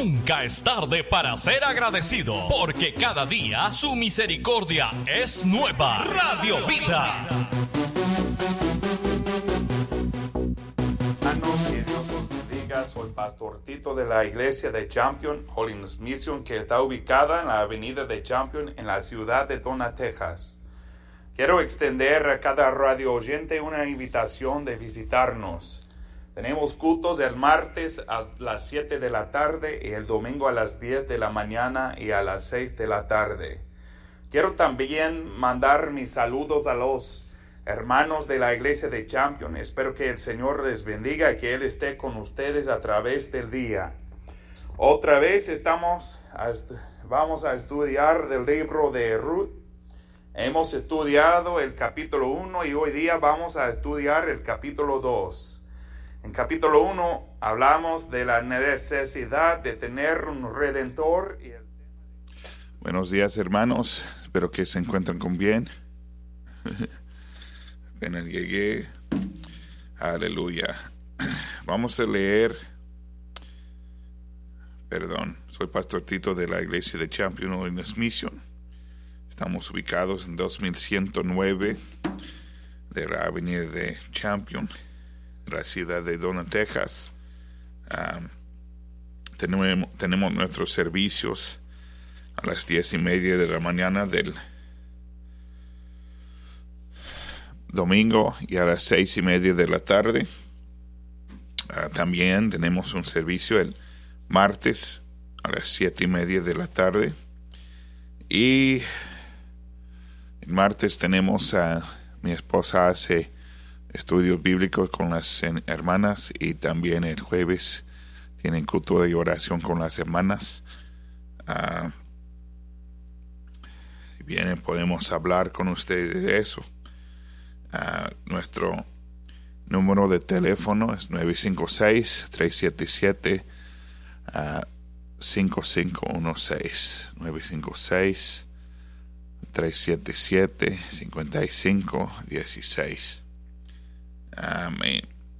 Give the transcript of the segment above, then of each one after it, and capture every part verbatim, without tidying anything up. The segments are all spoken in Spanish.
Nunca es tarde para ser agradecido, porque cada día su misericordia es nueva. Radio Vida. Que Dios los bendiga. Soy Pastor Tito de la iglesia de Champion Holiness Mission, que está ubicada en la avenida de Champion en la ciudad de Donna, Texas. Quiero extender a cada radio oyente una invitación de visitarnos. Tenemos cultos el martes a las siete de la tarde y el domingo a las diez de la mañana y a las seis de la tarde. Quiero también mandar mis saludos a los hermanos de la iglesia de Champion. Espero que el Señor les bendiga y que Él esté con ustedes a través del día. Otra vez estamos a, vamos a estudiar del libro de Ruth. Hemos estudiado el capítulo uno y hoy día vamos a estudiar el capítulo dos. En capítulo uno hablamos de la necesidad de tener un redentor. Y el... Buenos días, hermanos. Espero que se encuentren con bien. Apenas llegué. Aleluya. Vamos a leer. Perdón, soy Pastor Tito de la iglesia de Champion Holiness Mission. Estamos ubicados en dos mil ciento nueve de la avenida de Champion, la ciudad de Donna, Texas. Um, tenemos, tenemos nuestros servicios a las diez y media de la mañana del domingo y a las seis y media de la tarde. Uh, también tenemos un servicio el martes a las siete y media de la tarde. Y el martes tenemos a uh, mi esposa hace estudios bíblicos con las hermanas, y también el jueves tienen culto de oración con las hermanas. Uh, si vienen podemos hablar con ustedes de eso. Uh, nuestro número de teléfono es nueve cinco seis, tres siete siete, cinco cinco uno seis. nueve cinco seis, tres siete siete, cinco cinco uno seis. Amén.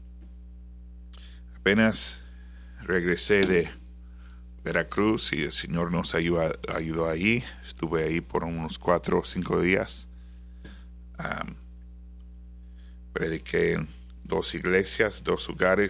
Apenas regresé de Veracruz y el Señor nos ayudó, ayudó ahí. Estuve ahí por unos cuatro o cinco días. Um, prediqué en dos iglesias, dos lugares